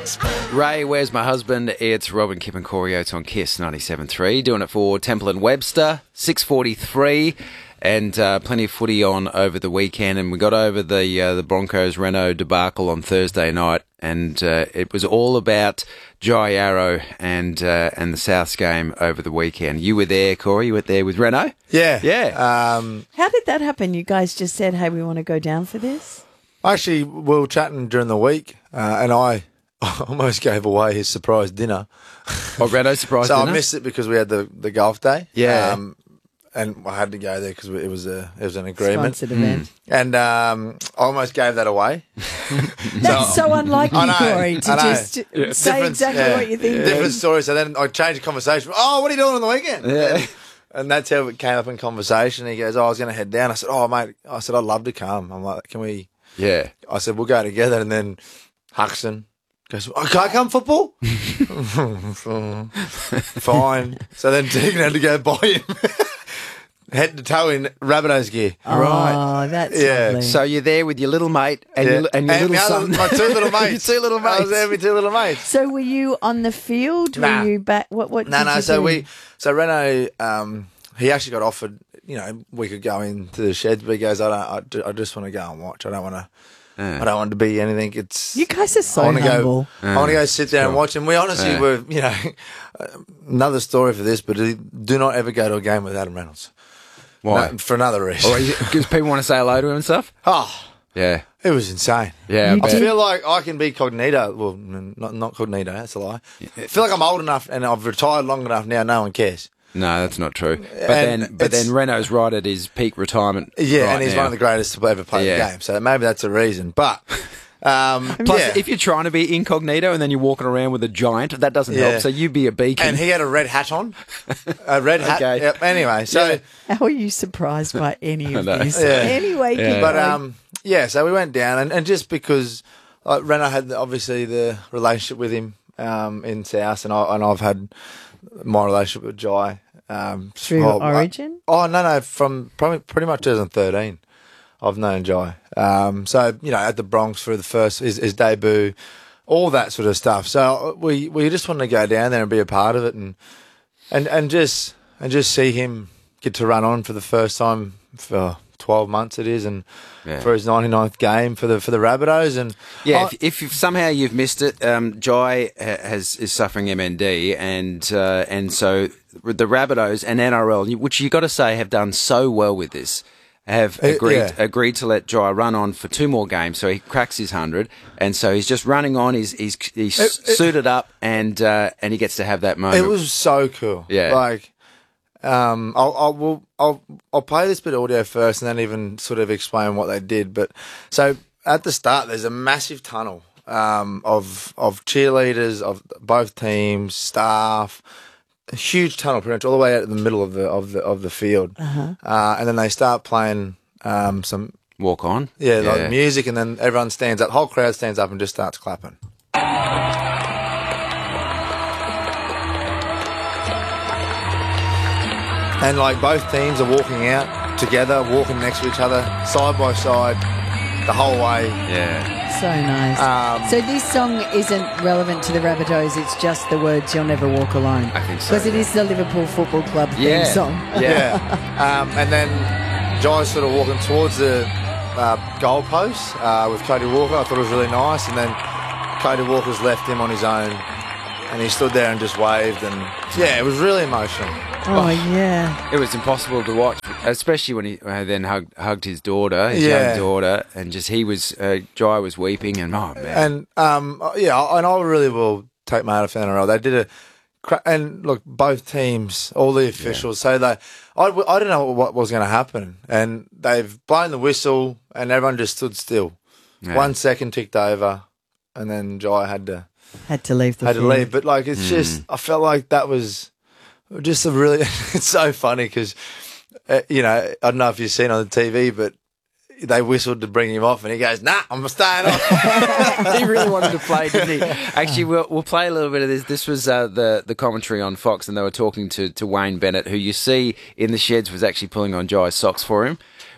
Ray, Where's My Husband? It's Robin, Kip and Corey Oates on KISS 97.3. Doing it for Temple and Webster, 6:43. And plenty of footy on over the weekend. And we got over the Broncos-Renault debacle on Thursday night. And it was all about Jai Arrow and the Souths game over the weekend. You were there, Corey. You were there with Renault? Yeah. Yeah. How did that happen? You guys just said, hey, we want to go down for this? Actually, we were chatting during the week, and I almost gave away his surprise dinner. Oh, Renault's surprise so dinner? I missed it because we had the golf day. Yeah. And I had to go there because it was an agreement. Sponsored event. And I almost gave that away. That's so unlike you, Corey, to just say Different- exactly what you think. Different story. So then I changed the conversation. Oh, what are you doing on the weekend? Yeah. And that's how it came up in conversation. He goes, I was going to head down. I said, oh, mate, I'd love to come. I'm like, can we? Yeah. I said, we'll go together. And then Huxton goes, oh, can I come football? Fine. So then Tegan had to go buy him head to toe in Rabbitohs gear. Oh, that's lovely. So you're there with your little mate and your little son. My two little mates. Your two little I was mates. there with two little mates. So were you on the field? Nah. Were you back? What did you do? So Renault, he actually got offered, we could go into the sheds, but he goes, I just want to go and watch. I don't want to. I don't want to be anything. You guys are so I want to humble. I want to go sit there and watch. And we honestly were, another story for this, but do not ever go to a game with Adam Reynolds. Why? No, for another reason. Because people want to say hello to him and stuff? Oh, Yeah. it was insane. Yeah. I feel like I can be cognito. Well, not cognito. That's a lie. I feel like I'm old enough and I've retired long enough now. No one cares. No, that's not true. And But then Renault's right at his peak retirement. Yeah, right and he's now. one of the greatest to ever play the game. So maybe that's a reason. But Plus, if you're trying to be incognito and then you're walking around with a giant, that doesn't help. So you be a beacon. And he had a red hat on. A red hat. Okay. Yep. Anyway, so How are you surprised by any of this? Yeah. Anyway, keep but going. so we went down, and just because Renault had obviously the relationship with him in South, and I've had my relationship with Jai Through Origin? No, from probably pretty much 2013. I've known Jai. So, at the Bronx for the first, his debut, all that sort of stuff. So we just wanted to go down there and be a part of it and just see him get to run on for the first time for 12 months it is, and for his 99th game for the Rabbitohs. And if somehow you've missed it, Jai is suffering MND, and so the Rabbitohs and NRL, which you got to say have done so well with this, have agreed to let Jai run on for 2 more games, so he cracks his 100, and so he's just running on. He's suited up, and he gets to have that moment. It was so cool. Yeah, like I'll play this bit of audio first, and then even sort of explain what they did. But so at the start, there's a massive tunnel of cheerleaders of both teams, staff. A huge tunnel, pretty much all the way out in the middle of the field, and then they start playing some walk on, like music, and then everyone stands up, whole crowd stands up and just starts clapping. And like both teams are walking out together, walking next to each other, side by side, the whole way. Yeah. So nice. So this song isn't relevant to the Rabbitohs, it's just the words "You'll Never Walk Alone." I think so. Because it is the Liverpool Football Club theme song. Yeah. And then Jai's sort of walking towards the goalpost with Cody Walker. I thought it was really nice. And then Cody Walker's left him on his own, and he stood there and just waved. And it was really emotional. Oh, yeah. It was impossible to watch, especially when he then hugged his daughter, his young daughter, and just Jai was weeping, and oh man. And and I really will take my hat off the NRL. They did and look, both teams, all the officials, so I don't know what was going to happen, and they've blown the whistle, and everyone just stood still. Yeah. 1 second ticked over, and then Jai had to leave the field. Leave, but like it's just, I felt like that was just a really. It's so funny because I don't know if you've seen on the TV, but they whistled to bring him off, and he goes, "Nah, I'm staying on." He really wanted to play, didn't he? Actually, we'll play a little bit of this. This was the commentary on Fox, and they were talking to Wayne Bennett, who you see in the sheds was actually pulling on Jai's socks for him.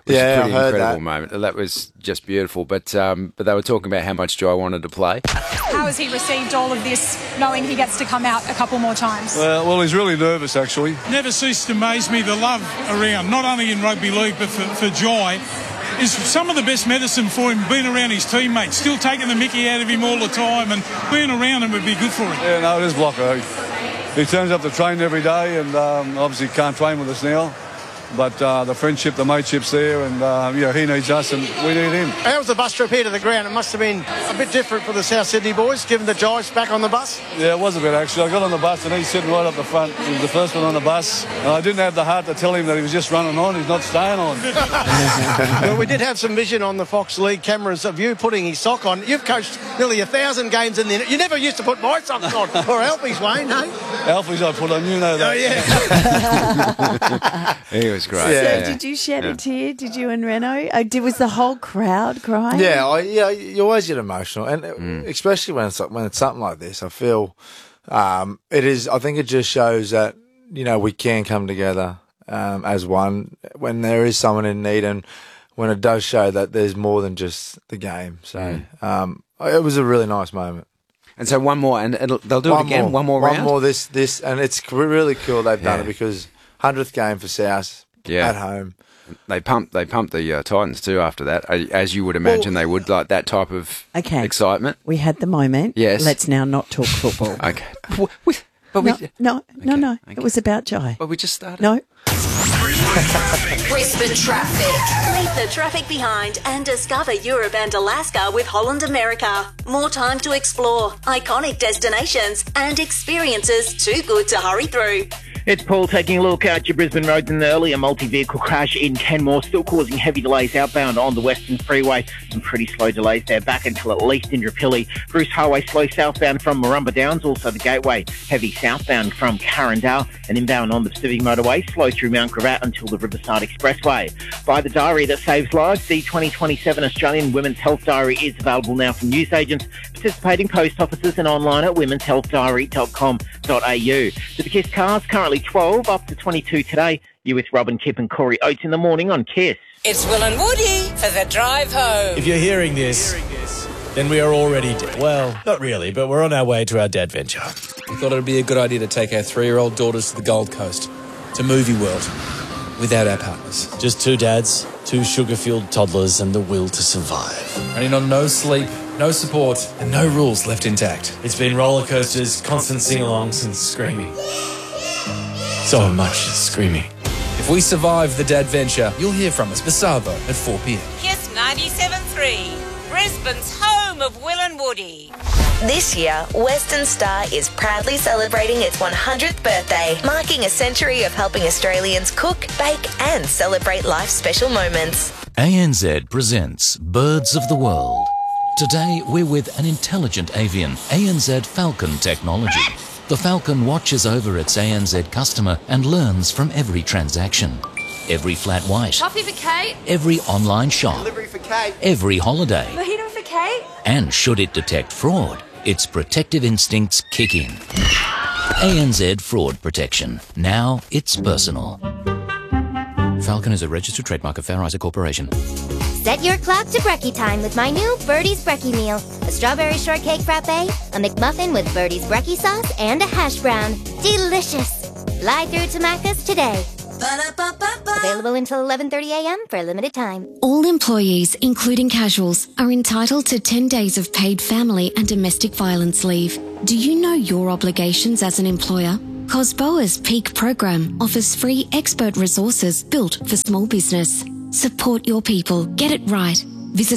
which Yeah, is a I pretty heard incredible that. moment. That was just beautiful. But they were talking about how much Jai wanted to play. How has he received all of this, knowing he gets to come out a couple more times? Well, he's really nervous, actually. Never ceased to amaze me the love around, not only in rugby league, but for Jai, is some of the best medicine for him, being around his teammates, still taking the mickey out of him all the time, and being around him would be good for him. Yeah, no, it is Blocker. He turns up to train every day, and obviously can't train with us now. But the friendship, the mateship's there, and he needs us and we need him. How was the bus trip here to the ground? It must have been a bit different for the South Sydney boys, given the Jai's back on the bus. Yeah, it was a bit actually. I got on the bus and he's sitting right up the front. He was the first one on the bus. And I didn't have the heart to tell him that he was just running on. He's not staying on. Well, we did have some vision on the Fox League cameras of you putting his sock on. You've coached nearly 1,000 games in the... You never used to put my socks on. Or Alfie's, Wayne, hey? Alfie's I put on, you know that. Oh, yeah. He was great. So did you shed a tear? Did you and Reno? Was the whole crowd crying? Yeah, you always get emotional, and especially when it's something like this. I feel it is. I think it just shows that we can come together as one when there is someone in need, and when it does show that there's more than just the game. So it was a really nice moment. And so one more, and they'll do it again. One more round. One more. This, and it's really cool they've done it because 100th game for South at home. They pumped the Titans too after that, as you would imagine they would, like that type of excitement. We had the moment. Yes. Let's now not talk football. Okay. No. Okay. It was about Jai. But we just started. No. Brisbane traffic. Leave the traffic behind and discover Europe and Alaska with Holland America. More time to explore, iconic destinations and experiences too good to hurry through. It's Paul taking a look at your Brisbane roads in the early. A multi-vehicle crash in Kenmore still causing heavy delays outbound on the Western Freeway. Some pretty slow delays there back until at least Indooroopilly. Bruce Highway slow southbound from Marumba Downs, also the Gateway. Heavy southbound from Carindale and inbound on the Pacific Motorway. Slow through Mount Gravatt until the Riverside Expressway. Buy the diary that saves lives. The 2027 Australian Women's Health Diary is available now from newsagents, participating post offices and online at womenshealthdiary.com.au. To the KISS cars, currently 12 up to 22 today. You with Robin, Kip and Corey Oates in the morning on KISS. It's Will and Woody for the drive home. If you're hearing this, then we are already dead. Well, not really, but we're on our way to our dad venture. We thought it would be a good idea to take our 3-year-old daughters to the Gold Coast, to Movie World, without our partners. Just 2 dads, 2 sugar-fueled toddlers, and the will to survive. Running on no sleep, no support, and no rules left intact. It's been roller coasters, constant sing-alongs, and screaming. So much screaming. If we survive the dad venture, you'll hear from us, Basavo, at 4 p.m. KISS 97.3, Brisbane's home of Will and Woody. This year, Western Star is proudly celebrating its 100th birthday, marking a century of helping Australians cook, bake and celebrate life's special moments. ANZ presents Birds of the World. Today, we're with an intelligent avian, ANZ Falcon Technology. The Falcon watches over its ANZ customer and learns from every transaction. Every flat white. Coffee for Kate. Every online shop. Delivery for Kate. Every holiday. Mojito for Kate. And should it detect fraud, its protective instincts kick in. ANZ Fraud Protection. Now it's personal. Falcon is a registered trademark of Fair Isaac Corporation. Set your clock to brekkie time with my new Birdie's Brekkie Meal. A strawberry shortcake frappe, a McMuffin with Birdie's Brekkie sauce, and a hash brown. Delicious! Fly through to Macca's today. Available until 11:30 a.m. for a limited time. All employees, including casuals, are entitled to 10 days of paid family and domestic violence leave. Do you know your obligations as an employer? COSBOA's Peak program offers free expert resources built for small business. Support your people. Get it right. Visit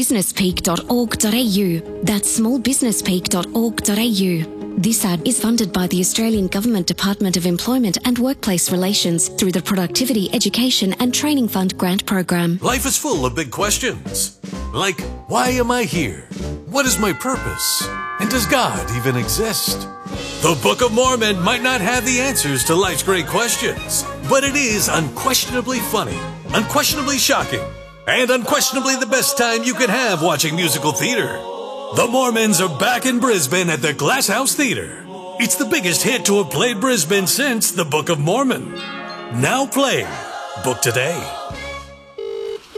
smallbusinesspeak.org.au. That's smallbusinesspeak.org.au. This ad is funded by the Australian Government Department of Employment and Workplace Relations through the Productivity, Education and Training Fund grant program. Life is full of big questions. Like, why am I here? What is my purpose? And does God even exist? The Book of Mormon might not have the answers to life's great questions, but it is unquestionably funny, unquestionably shocking, and unquestionably the best time you can have watching musical theater. The Mormons are back in Brisbane at the Glass House Theatre. It's the biggest hit to have played Brisbane since The Book of Mormon. Now playing. Book today.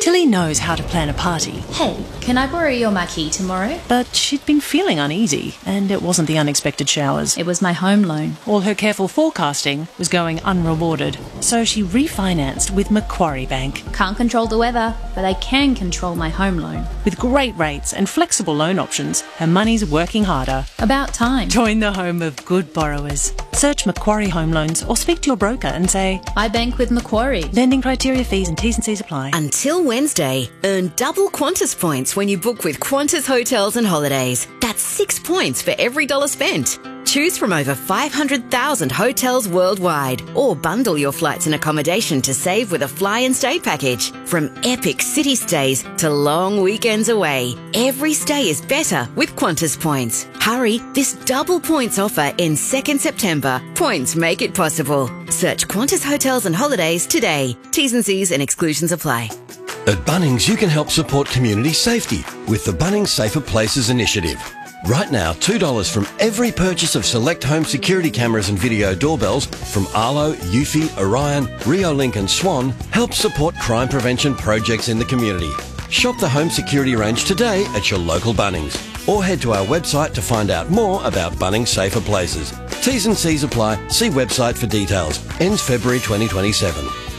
Tilly knows how to plan a party. Hey, can I borrow your marquee tomorrow? But she'd been feeling uneasy, and it wasn't the unexpected showers. It was my home loan. All her careful forecasting was going unrewarded, so she refinanced with Macquarie Bank. Can't control the weather, but I can control my home loan. With great rates and flexible loan options, her money's working harder. About time. Join the home of good borrowers. Search Macquarie Home Loans or speak to your broker and say, I bank with Macquarie. Lending criteria, fees and T's and C's apply. Until Wednesday, earn double Qantas points when you book with Qantas Hotels and Holidays. That's 6 points for every $1 spent. Choose from over 500,000 hotels worldwide, or bundle your flights and accommodation to save with a fly and stay package. From epic city stays to long weekends away, every stay is better with Qantas points. Hurry, this double points offer ends 2nd September. Points make it possible. Search Qantas Hotels and Holidays today. T's and C's and exclusions apply. At Bunnings, you can help support community safety with the Bunnings Safer Places initiative. Right now, $2 from every purchase of select home security cameras and video doorbells from Arlo, Eufy, Orion, Reolink and Swan helps support crime prevention projects in the community. Shop the home security range today at your local Bunnings, or head to our website to find out more about Bunnings Safer Places. T's and C's apply. See website for details. Ends February 2027.